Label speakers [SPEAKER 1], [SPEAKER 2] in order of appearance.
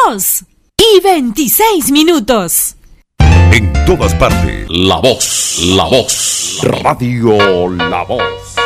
[SPEAKER 1] 2:26.
[SPEAKER 2] En todas partes, La Voz, Radio La Voz.